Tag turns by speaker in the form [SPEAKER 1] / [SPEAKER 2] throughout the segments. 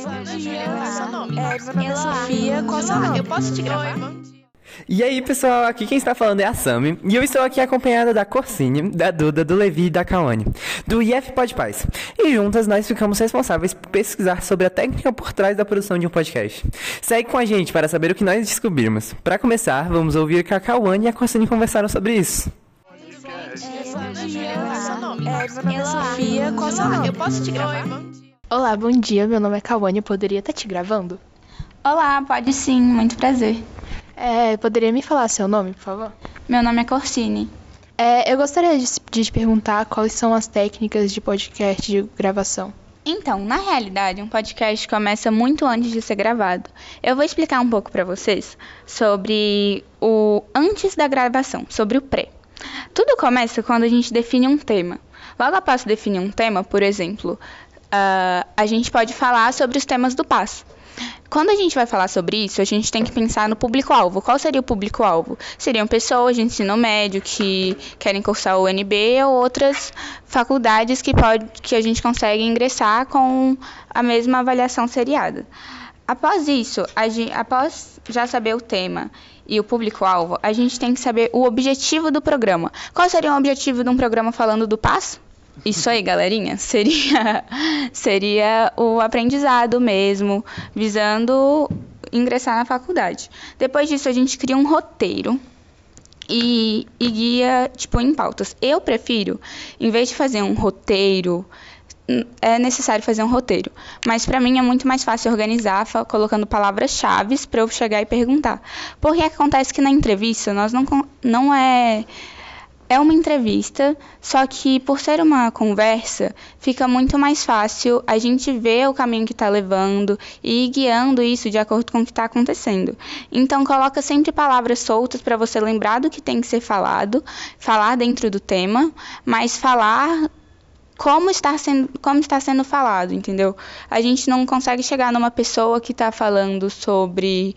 [SPEAKER 1] Meu nome é Sofia, qual é o seu nome?
[SPEAKER 2] Eu posso te gravar?
[SPEAKER 3] E aí, pessoal, aqui quem está falando é a Sami, e eu estou aqui acompanhada da Corsine, da Duda, do Levi e da Kawane, do IF Podpaz. E juntas nós ficamos responsáveis por pesquisar sobre a técnica por trás da produção de um podcast. Segue com a gente para saber o que nós descobrimos. Para começar, vamos ouvir o que a Kawane e a Corsine conversaram sobre isso.
[SPEAKER 1] Meu nome é Sofia, qual é o seu nome?
[SPEAKER 2] Eu posso te gravar?
[SPEAKER 1] Olá, bom dia, meu nome é Kawane, eu poderia estar te gravando?
[SPEAKER 4] Olá, pode sim, muito prazer.
[SPEAKER 1] Poderia me falar seu nome, por favor?
[SPEAKER 4] Meu nome é Corsine.
[SPEAKER 1] Eu gostaria de te perguntar quais são as técnicas de podcast de gravação.
[SPEAKER 4] Então, na realidade, um podcast começa muito antes de ser gravado. Eu vou explicar um pouco para vocês sobre o antes da gravação, sobre o pré. Tudo começa quando a gente define um tema. Logo após definir um tema, por exemplo, a gente pode falar sobre os temas do passo. Quando a gente vai falar sobre isso, a gente tem que pensar no público-alvo. Qual seria o público-alvo? Seriam pessoas de ensino médio que querem cursar o UNB ou outras faculdades que a gente consegue ingressar com a mesma avaliação seriada. Após isso, após já saber o tema e o público-alvo, a gente tem que saber o objetivo do programa. Qual seria o objetivo de um programa falando do passo? Isso aí, galerinha, seria o aprendizado mesmo, visando ingressar na faculdade. Depois disso, a gente cria um roteiro e guia, em pautas. Eu prefiro, em vez de fazer um roteiro, é necessário fazer um roteiro, mas para mim é muito mais fácil organizar colocando palavras-chave para eu chegar e perguntar. Porque acontece que na entrevista nós não é uma entrevista, só que por ser uma conversa, fica muito mais fácil a gente ver o caminho que está levando e ir guiando isso de acordo com o que está acontecendo. Então, coloca sempre palavras soltas para você lembrar do que tem que ser falado, falar dentro do tema, mas falar como está sendo falado, entendeu? A gente não consegue chegar numa pessoa que está falando sobre...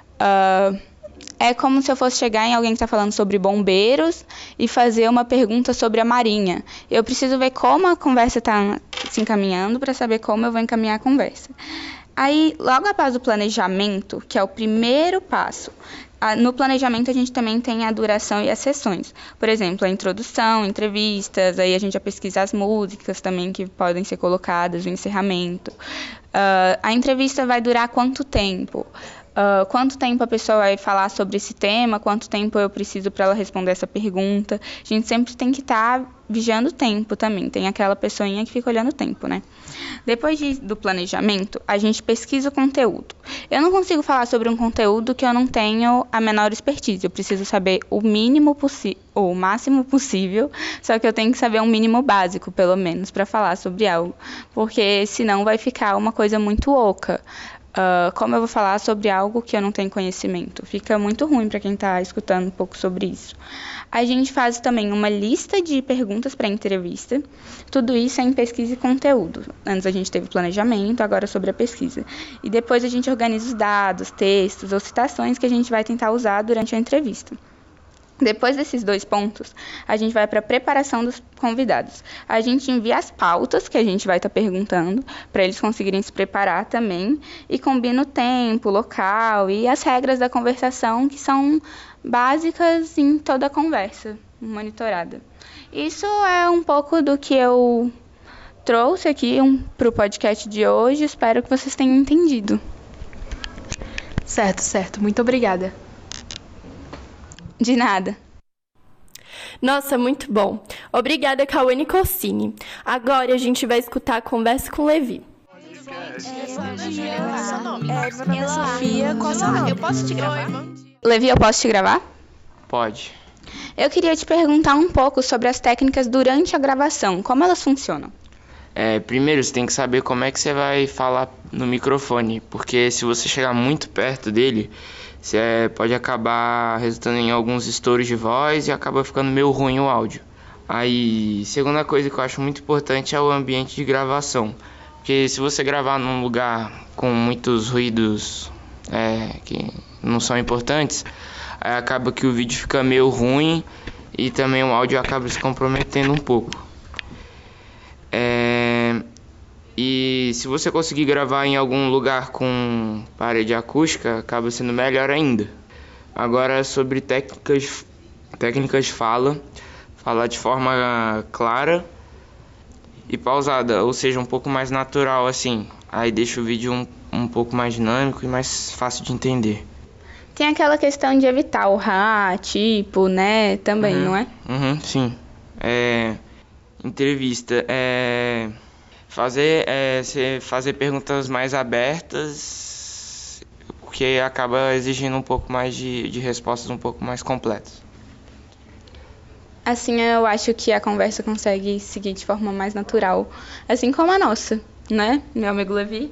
[SPEAKER 4] É como se eu fosse chegar em alguém que está falando sobre bombeiros e fazer uma pergunta sobre a marinha. Eu preciso ver como a conversa está se encaminhando para saber como eu vou encaminhar a conversa. Aí, logo após o planejamento, que é o primeiro passo, no planejamento a gente também tem a duração e as sessões. Por exemplo, a introdução, entrevistas, aí a gente já pesquisa as músicas também que podem ser colocadas, o encerramento. A entrevista vai durar quanto tempo? Quanto tempo a pessoa vai falar sobre esse tema, quanto tempo eu preciso para ela responder essa pergunta. A gente sempre tem que estar vigiando o tempo também, tem aquela pessoinha que fica olhando o tempo, né? Depois do planejamento, a gente pesquisa o conteúdo. Eu não consigo falar sobre um conteúdo que eu não tenho a menor expertise, eu preciso saber o mínimo possível, ou o máximo possível, só que eu tenho que saber um mínimo básico, pelo menos, para falar sobre algo, porque senão vai ficar uma coisa muito oca. Como eu vou falar sobre algo que eu não tenho conhecimento? Fica muito ruim para quem está escutando um pouco sobre isso. A gente faz também uma lista de perguntas para a entrevista. Tudo isso é em pesquisa e conteúdo. Antes a gente teve planejamento, agora sobre a pesquisa. E depois a gente organiza os dados, textos ou citações que a gente vai tentar usar durante a entrevista. Depois desses 2 pontos, a gente vai para a preparação dos convidados. A gente envia as pautas que a gente vai estar perguntando, para eles conseguirem se preparar também, e combina o tempo, o local e as regras da conversação, que são básicas em toda a conversa monitorada. Isso é um pouco do que eu trouxe aqui para o podcast de hoje. Espero que vocês tenham entendido.
[SPEAKER 1] Certo. Muito obrigada.
[SPEAKER 4] De nada.
[SPEAKER 5] Nossa, muito bom. Obrigada, Kawane e Corsine. Agora a gente vai escutar a conversa com o Levi.
[SPEAKER 1] Meu nome é Sofia, qual é o seu nome?
[SPEAKER 2] Eu posso te gravar?
[SPEAKER 4] Levi, eu posso te gravar?
[SPEAKER 6] Pode.
[SPEAKER 4] Eu queria te perguntar um pouco sobre as técnicas durante a gravação. Como elas funcionam?
[SPEAKER 6] Primeiro, você tem que saber como é que você vai falar no microfone, porque se você chegar muito perto dele, você pode acabar resultando em alguns estouros de voz e acaba ficando meio ruim o áudio. Aí, segunda coisa que eu acho muito importante é o ambiente de gravação, porque se você gravar num lugar com muitos ruídos que não são importantes, aí acaba que o vídeo fica meio ruim e também o áudio acaba se comprometendo um pouco. E se você conseguir gravar em algum lugar com parede acústica, acaba sendo melhor ainda. Agora, sobre técnicas de fala, falar de forma clara e pausada, ou seja, um pouco mais natural assim. Aí deixa o vídeo um pouco mais dinâmico e mais fácil de entender.
[SPEAKER 4] Tem aquela questão de evitar o tipo, né, também, não é?
[SPEAKER 6] Sim. Entrevista. Fazer perguntas mais abertas, porque acaba exigindo um pouco mais de respostas um pouco mais completas.
[SPEAKER 4] Assim, eu acho que a conversa consegue seguir de forma mais natural, assim como a nossa, né, meu amigo Levi?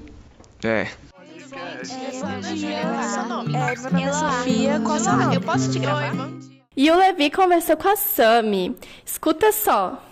[SPEAKER 2] Seu nome? Meu nome é Sofia. Qual seu nome? Eu posso te gravar?
[SPEAKER 5] E o Levi conversou com a Sami. Escuta só.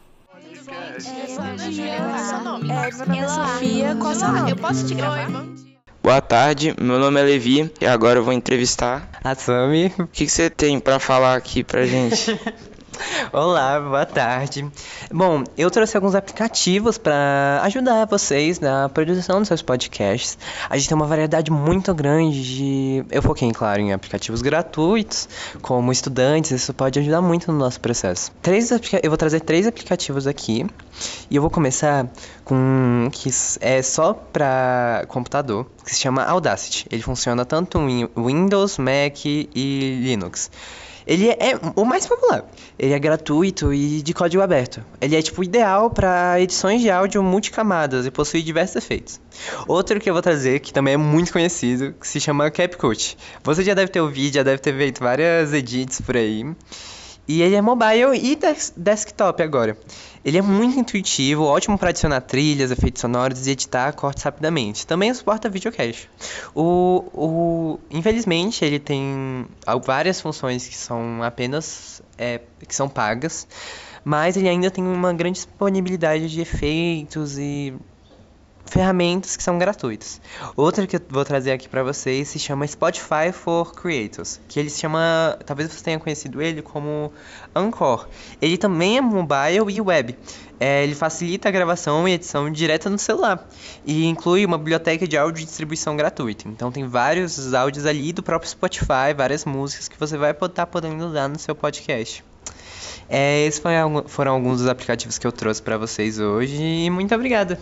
[SPEAKER 2] Seu nome? Meu nome é Sofia. Qual seu nome? Eu posso te gravar?
[SPEAKER 6] Boa tarde, meu nome é Levi e agora eu vou entrevistar
[SPEAKER 3] A Sami.
[SPEAKER 6] O que você tem pra falar aqui pra gente?
[SPEAKER 3] Olá, boa tarde. Bom, eu trouxe alguns aplicativos para ajudar vocês na produção dos seus podcasts. A gente tem uma variedade muito grande de... Eu foquei, claro, em aplicativos gratuitos, como estudantes, isso pode ajudar muito no nosso processo. Eu vou trazer 3 aplicativos aqui, e eu vou começar com um que é só para computador, que se chama Audacity. Ele funciona tanto em Windows, Mac e Linux. Ele é o mais popular. Ele é gratuito e de código aberto. Ele é tipo ideal para edições de áudio multicamadas e possui diversos efeitos. Outro que eu vou trazer, que também é muito conhecido, que se chama CapCut. Você já deve ter ouvido, já deve ter feito várias edits por aí. E ele é mobile e desktop agora. Ele é muito intuitivo, ótimo para adicionar trilhas, efeitos sonoros e editar cortes rapidamente. Também suporta videocast. Infelizmente, ele tem várias funções que são apenas que são pagas, mas ele ainda tem uma grande disponibilidade de efeitos e ferramentas que são gratuitas. Outra que eu vou trazer aqui para vocês se chama Spotify for Creators, que ele se chama, talvez você tenha conhecido ele como Anchor. Ele também é mobile e web. Ele facilita a gravação e edição direta no celular e inclui uma biblioteca de áudio de distribuição gratuita. Então tem vários áudios ali do próprio Spotify, várias músicas que você vai estar podendo usar no seu podcast. Esses foram alguns dos aplicativos que eu trouxe para vocês hoje e muito obrigada.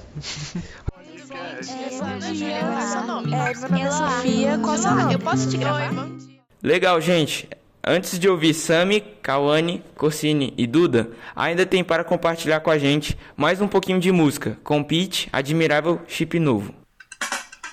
[SPEAKER 2] Seu nome? Meu nome é Sofia. Qual seu nome? Eu posso te gravar?
[SPEAKER 6] Legal, gente. Antes de ouvir Sami, Cauane, Corsini e Duda, ainda tem para compartilhar com a gente mais um pouquinho de música com Pitch, Admirável Chip Novo.